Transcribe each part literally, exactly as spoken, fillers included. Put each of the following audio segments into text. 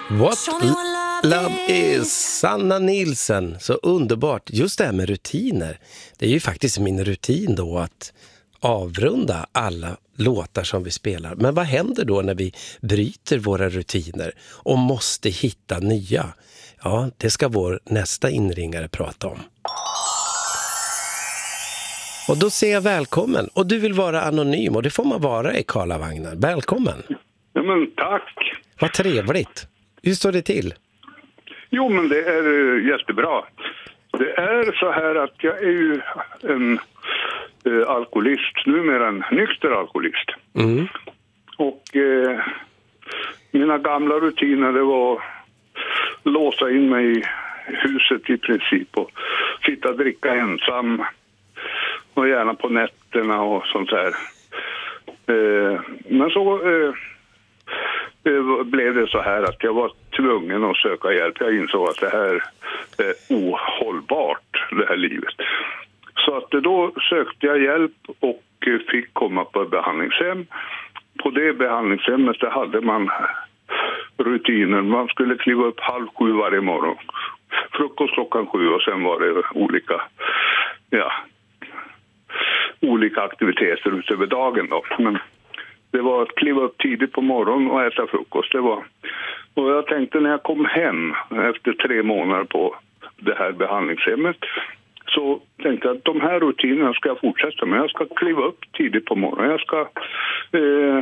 What love is, Sanna Nilsson. Så underbart. Just det här med rutiner. Det är ju faktiskt min rutin då att avrunda alla låtar som vi spelar. Men vad händer då när vi bryter våra rutiner och måste hitta nya? Ja, det ska vår nästa inringare prata om. Och då säger jag välkommen. Och du vill vara anonym, och det får man vara i Karlavagnen. Välkommen. Ja, men tack. Vad trevligt. Hur står det till? Jo, men det är uh, jättebra. Det är så här att jag är ju en uh, alkoholist, numera en nykter alkoholist. Mm. Och uh, mina gamla rutiner, det var låsa in mig i huset i princip och sitta och dricka ensam. Och gärna på nätterna och sånt där. Uh, men så... Uh, blev det så här att jag var tvungen att söka hjälp. Jag insåg att det här är ohållbart, det här livet. Så att då sökte jag hjälp och fick komma på ett behandlingshem. På det behandlingshemmet där hade man rutiner. Man skulle kliva upp halv sju varje morgon. Frukost klockan sju och sen var det olika, ja, olika aktiviteter utöver dagen då. Men det var att kliva upp tidigt på morgonen och äta frukost. Det var. Och jag tänkte när jag kom hem efter tre månader på det här behandlingshemmet, så tänkte jag att de här rutinerna ska jag fortsätta med. Jag ska kliva upp tidigt på morgonen. Jag ska eh,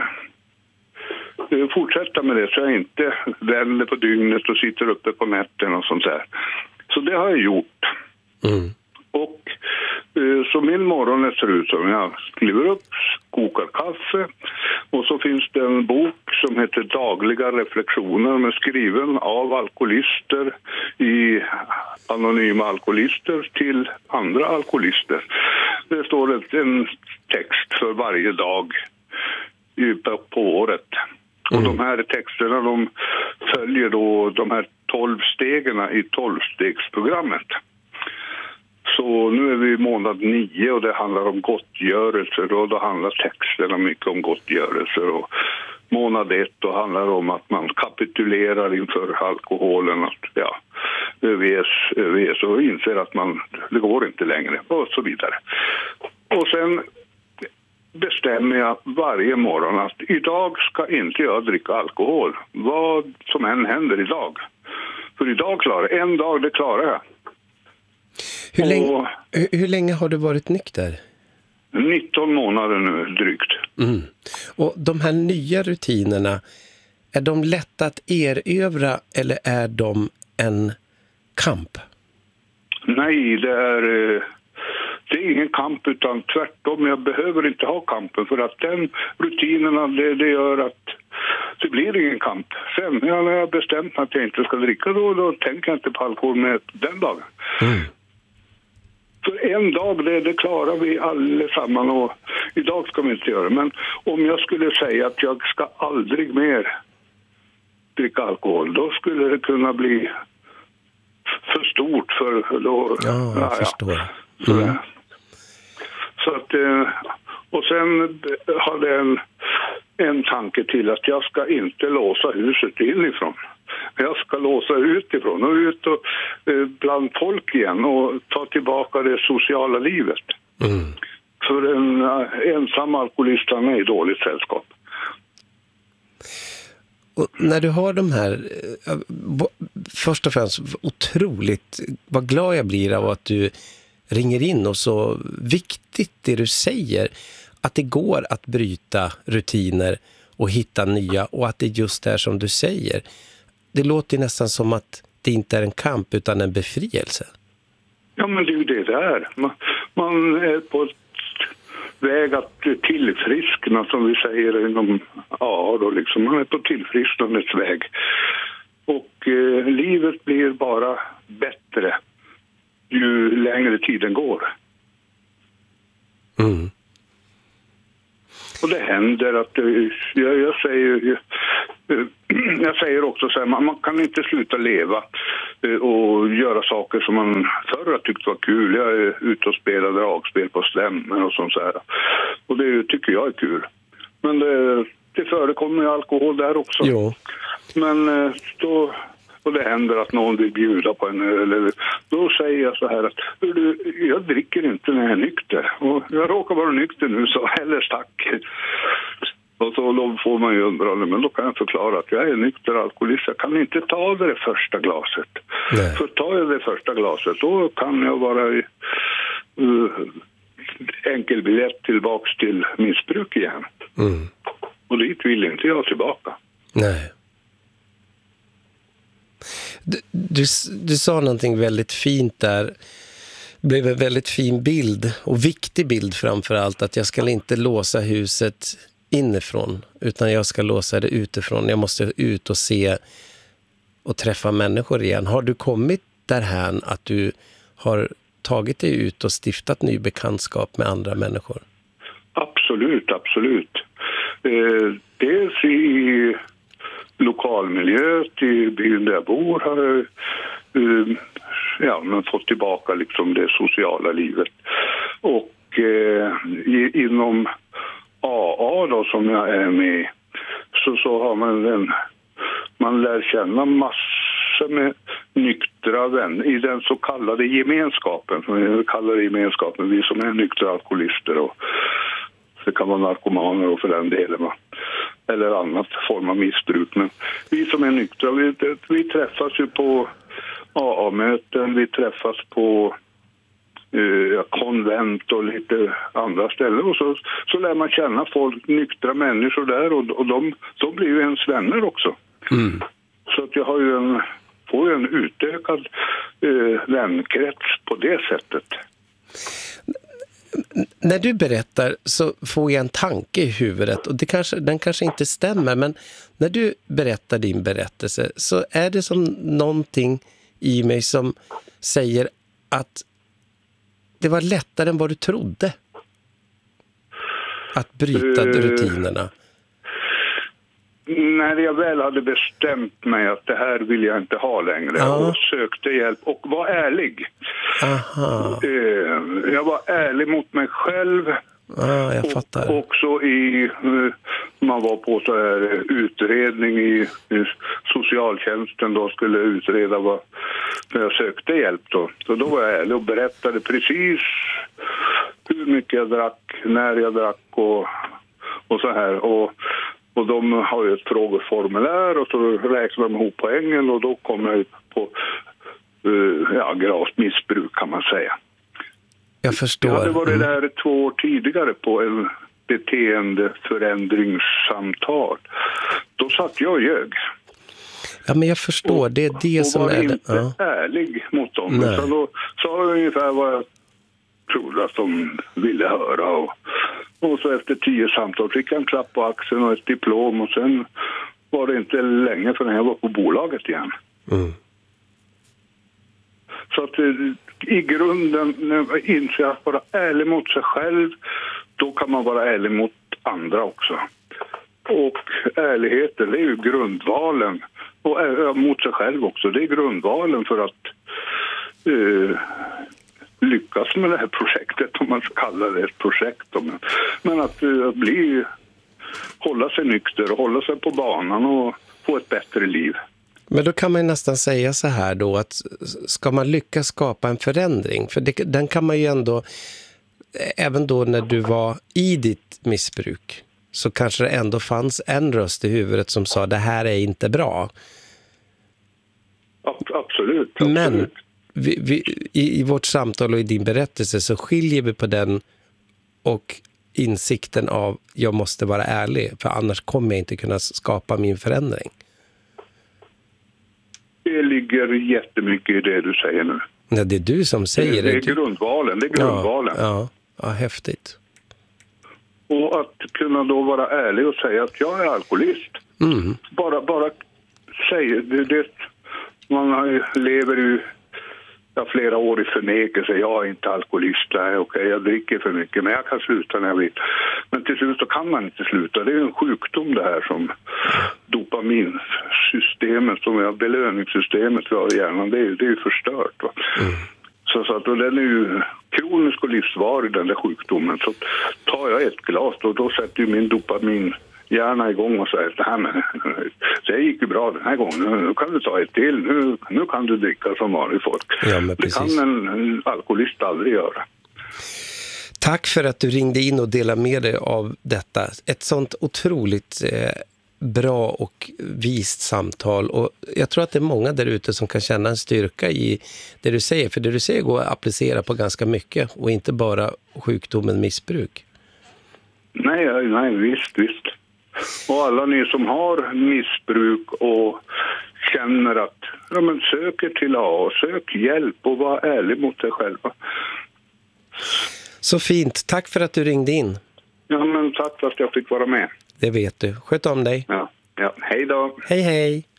fortsätta med det så jag inte vänder på dygnet och sitter uppe på nätten och sånt där. Så det har jag gjort. Mm. Och eh, så min morgon ser ut som jag kliver upp, kokar kaffe, och så finns det en bok som heter Dagliga reflektioner med skriven av alkoholister i anonyma alkoholister till andra alkoholister. Det står en text för varje dag på året. Och de här texterna, de följer då de här tolv stegen i tolvstegsprogrammet. Så nu är vi i månad nio och det handlar om gottgörelser, och då handlar texterna mycket om gottgörelser. Och månad ett då handlar om att man kapitulerar inför alkoholen, att ja, överges, överges och inser att man, det går inte längre och så vidare. Och sen bestämmer jag varje morgon att idag ska inte jag dricka alkohol, vad som än händer idag. För idag klarar jag, en dag det klarar jag. Hur länge, hur, hur länge har du varit nykter? nitton månader nu drygt. Mm. Och de här nya rutinerna, är de lätta att erövra eller är de en kamp? Nej, det är, det är ingen kamp, utan tvärtom. Jag behöver inte ha kampen, för att den rutinerna, det, det gör att det blir ingen kamp. Sen ja, när jag bestämt att jag inte ska dricka, då, då tänker jag inte på alkohol med den dagen. Mm. För en dag, det, det klarar vi allesammans, och idag ska vi inte göra. Men om jag skulle säga att jag ska aldrig mer dricka alkohol, då skulle det kunna bli för stort. För då, ja, jag ja, förstår. Ja. Mm. Så, så att, och sen hade jag en, en tanke till att jag ska inte låsa huset inifrån. Jag ska låsa utifrån och ut och, eh, bland folk igen och ta tillbaka det sociala livet. Mm. För en uh, ensam alkoholist är i dåligt sällskap. Och när du har de här, uh, först och främst otroligt, vad glad jag blir av att du ringer in, och så viktigt det du säger, att det går att bryta rutiner och hitta nya, och att det just är som du säger. Det låter nästan som att det inte är en kamp utan en befrielse. Ja, men det är ju det där. Man, man är på ett väg att tillfriskna, som vi säger inom ja då liksom. Man är på tillfrisknandets väg. Och eh, livet blir bara bättre ju längre tiden går. Mm. Och det händer att jag, jag säger jag säger också så här, man, man kan inte sluta leva och göra saker som man förr tyckte var kul. Jag är ute och spelar dragspel på stämmer och sånt så här. Och det tycker jag är kul. Men det, det förekommer ju alkohol där också. Jo. Men eh, då, och det händer att någon vill bjuda på en öl, eller då säger jag så här att du, jag dricker inte när jag är nykter. Och jag råkar vara nykter nu, så eller stack. Och så då får man ju undra, men då kan jag förklara att jag är nykter alkoholist. Jag kan inte ta det första glaset. Nej. För tar jag det första glaset, då kan jag vara i uh, enkel biljett tillbaks till missbruk igen. Mm. Och dit vill inte jag tillbaka. Nej. Du, du, du sa någonting väldigt fint där. Det blev en väldigt fin bild, och viktig bild framförallt, att jag ska inte låsa huset inifrån, utan jag ska låsa det utifrån. Jag måste ut och se och träffa människor igen. Har du kommit därhän att du har tagit dig ut och stiftat ny bekantskap med andra människor? Absolut, absolut. Eh, dels i lokalmiljö, i byn där jag bor, har jag eh, ja, men fått tillbaka liksom det sociala livet. Och eh, i, inom A A då, som jag är med, så, så har man en, man lär känna massor med nyktra vänner i den så kallade gemenskapen. Vi kallar det gemenskapen, vi som är nyktra alkoholister, och det kan vara narkomaner och för den delen, va? Eller annat form av missbruk. Men vi som är nyktra, vi, vi träffas ju på A A-möten, vi träffas på Uh, konvent och lite andra ställen, och så, så lär man känna folk, nyktra människor där, och, och de, de blir ju ens vänner också. Mm. Så att jag har ju en, får ju en utökad uh, vänkrets på det sättet. N- när du berättar så får jag en tanke i huvudet, och det kanske, den kanske inte stämmer, men när du berättar din berättelse så är det som någonting i mig som säger att det var lättare än vad du trodde att bryta uh, rutinerna. När jag väl hade bestämt mig att det här vill jag inte ha längre, uh. och sökte hjälp och var ärlig. Aha. Uh, jag var ärlig mot mig själv. Ah, jag fattar. Och också i, man var på så här utredning i, i socialtjänsten, då skulle utreda vad, när jag sökte hjälp då. Så då var jag ärlig och berättade precis hur mycket jag drack, när jag drack och, och så här. Och, och de har ju ett frågeformulär, och så räknar de ihop poängen, och då kommer jag på uh, ja, gravt missbruk, kan man säga. Jag förstår. Jag hade varit där två år tidigare på en beteendeförändringssamtal. Då satt jag och ljög. Ja, men jag förstår. Det är det och som var är inte ja. ärlig mot dem. Så då sa jag ungefär vad jag trodde att de ville höra. Och, och så efter tio samtal fick jag en klapp på axeln och ett diplom. Och sen var det inte länge förrän jag var på bolaget igen. Mm. Så att i grunden, när man inser att vara ärlig mot sig själv, då kan man vara ärlig mot andra också. Och ärligheten, det är ju grundvalen. Och mot sig själv också, det är grundvalen för att eh, lyckas med det här projektet, om man ska kalla det ett projekt. Men, men att, eh, att bli, hålla sig nykter och hålla sig på banan och få ett bättre liv. Men då kan man nästan säga så här då, att ska man lyckas skapa en förändring, för det, den kan man ju ändå, även då när du var i ditt missbruk, så kanske det ändå fanns en röst i huvudet som sa det här är inte bra. Absolut. absolut. Men vi, vi, i, i vårt samtal och i din berättelse så skiljer vi på den och insikten av jag måste vara ärlig, för annars kommer jag inte kunna skapa min förändring. Det ligger jättemycket i det du säger nu. Ja, det är du som säger det. Det är grundvalen, det är grundvalen. Ja, ja, ja, häftigt. Och att kunna då vara ärlig och säga att jag är alkoholist. Mm. Bara, bara säga det, det. Man lever ju ja, flera år i förnekelse. Jag är inte alkoholist, nej, okej, jag dricker för mycket, men jag kan sluta när jag vill. Men till slut så kan man inte sluta. Det är en sjukdom det här som dopaminsystemet, som är belöningssystemet vi har i hjärnan, det är, det är ju förstört. Va? Mm. Så, så att, och den är ju kronisk och livsvarig, den där sjukdomen. Så tar jag ett glas, då, då sätter ju min dopamin gärna igång och säger det här med, så det gick ju bra den här gången, nu kan du ta ett till, nu, nu kan du dricka som vanligt folk. Ja, men det kan en, en alkoholist aldrig göra. Tack för att du ringde in och delade med dig av detta. Ett sånt otroligt eh, bra och vist samtal. Och jag tror att det är många där ute som kan känna en styrka i det du säger. För det du säger går att applicera på ganska mycket och inte bara sjukdomen missbruk. Nej, nej, visst, visst. Och alla ni som har missbruk och känner att ja, men söker till A A, sök hjälp och var ärlig mot dig själva. Så fint. Tack för att du ringde in. Ja, men tack för att jag fick vara med. Det vet du. Sköt om dig. Ja, ja. Hej då. Hej, hej.